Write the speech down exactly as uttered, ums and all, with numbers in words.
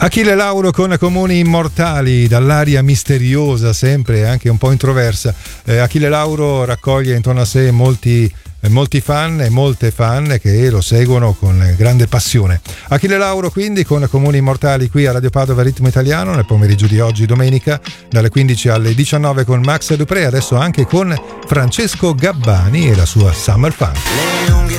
Achille Lauro con Comuni Immortali, dall'aria misteriosa, sempre anche un po' introversa. Eh, Achille Lauro raccoglie intorno a sé molti, eh, molti fan e molte fan che lo seguono con grande passione. Achille Lauro quindi con Comuni Immortali qui a Radio Padova Ritmo Italiano nel pomeriggio di oggi, domenica, dalle quindici alle diciannove con Max Dupré, adesso anche con Francesco Gabbani e la sua Summer Fun.